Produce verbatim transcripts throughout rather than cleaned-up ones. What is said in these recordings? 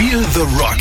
Feel the Rock.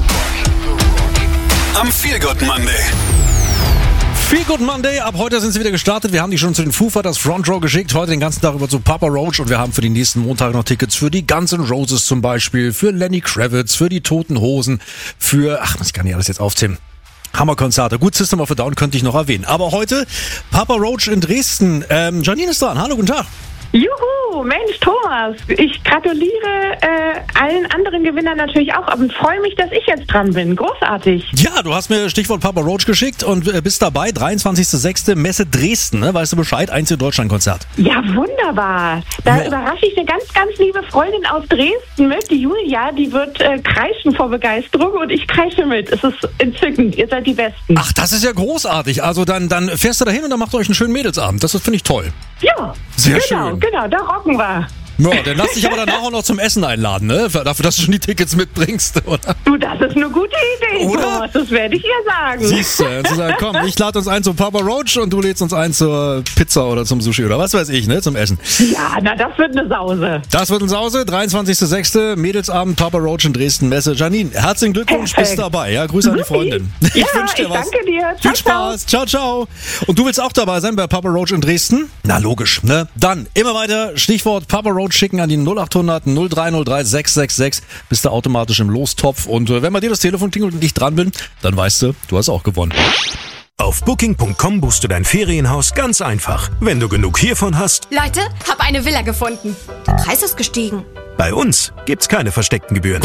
Am Feel Good Monday. Feel Good Monday, ab heute sind sie wieder gestartet. Wir haben die schon zu den Foo Fighters Front Row geschickt, heute den ganzen Tag über zu Papa Roach und wir haben für die nächsten Montage noch Tickets für die Guns N' Roses zum Beispiel, für Lenny Kravitz, für die Toten Hosen, für, ach, ich kann nicht alles jetzt aufzählen. Hammerkonzerte. Gut, System of a Down könnte ich noch erwähnen. Aber heute Papa Roach in Dresden. Ähm, Janine ist dran. Hallo, guten Tag. Juhu, Mensch, Thomas. Ich gratuliere äh, allen anderen Gewinnern natürlich auch, aber freue mich, dass ich jetzt dran bin. Großartig. Ja, du hast mir Stichwort Papa Roach geschickt und äh, bist dabei. dreiundzwanzigster sechster Messe Dresden, ne? Weißt du Bescheid? Einzige Deutschlandkonzert. Ja, wunderbar. Da Ja. überrasche ich eine ganz, ganz liebe Freundin aus Dresden mit, die Julia, die wird äh, kreischen vor Begeisterung und ich kreische mit. Es ist entzückend. Ihr seid die Besten. Ach, das ist ja großartig. Also dann, dann fährst du dahin und dann macht ihr euch einen schönen Mädelsabend. Das finde ich toll. Ja, Sehr genau, schön. genau, da rocken wir. Ja, dann lass dich aber danach auch noch zum Essen einladen, ne? Dafür, dass du schon die Tickets mitbringst, oder? Du, das ist eine gute Idee, Oder? Thomas, das werde ich ihr sagen. Siehst du, zu sagen, komm, ich lade uns ein zum Papa Roach und du lädst uns ein zur Pizza oder zum Sushi oder was weiß ich, ne? Zum Essen. Ja, na, das wird eine Sause. Das wird ein Sause, dreiundzwanzigster sechster Mädelsabend, Papa Roach in Dresden, Messe. Janine, herzlichen Glückwunsch, Perfekt. bist dabei. Ja, Grüße an die Freundin. Ja, Ich wünsche dir ich was. danke dir. Viel Ciao, Spaß. Ciao, ciao. Und du willst auch dabei sein bei Papa Roach in Dresden? Na, logisch, ne? Dann immer weiter Stichwort Papa Roach schicken an die null acht hundert null drei null drei sechs sechs sechs. Bist du automatisch im Lostopf. Und äh, wenn bei dir das Telefon klingelt und ich dran bin, dann weißt du, du hast auch gewonnen. Auf Booking Punkt com buchst du dein Ferienhaus ganz einfach. Wenn du genug hiervon hast, Leute, hab eine Villa gefunden. Der Preis ist gestiegen. bei uns gibt's keine versteckten Gebühren.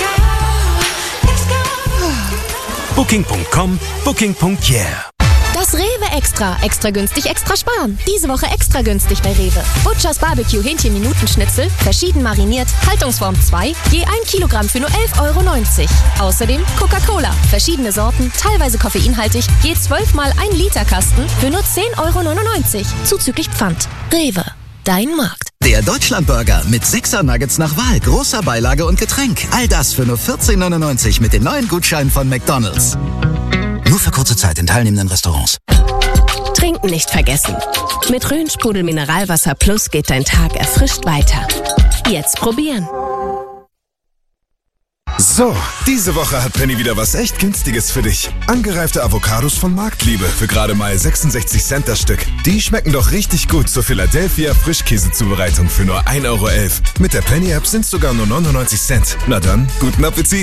Booking Punkt com, Booking Punkt yeah. Das Rewe Extra. Extra günstig, extra sparen. Diese Woche extra günstig bei Rewe. Butchers Barbecue Hähnchen-Minutenschnitzel, verschieden mariniert, Haltungsform zwei, je ein Kilogramm für nur elf Euro neunzig. Außerdem Coca-Cola, verschiedene Sorten, teilweise koffeinhaltig, je zwölf mal ein Liter Kasten für nur zehn Euro neunundneunzig. Zuzüglich Pfand. Rewe. Dein Markt. Der Deutschlandburger mit sechser Nuggets nach Wahl, großer Beilage und Getränk. All das für nur vierzehn neunundneunzig mit den neuen Gutscheinen von McDonald's. Nur für kurze Zeit in teilnehmenden Restaurants. Trinken nicht vergessen. Mit Rhön-Sprudel Mineralwasser Plus geht dein Tag erfrischt weiter. Jetzt probieren. So, diese Woche hat Penny wieder was echt Günstiges für dich. Angereifte Avocados von Marktliebe für gerade mal sechsundsechzig Cent das Stück. Die schmecken doch richtig gut zur Philadelphia Frischkäsezubereitung für nur ein Euro elf. Mit der Penny-App sind sogar nur neunundneunzig Cent. Na dann, guten Appetit!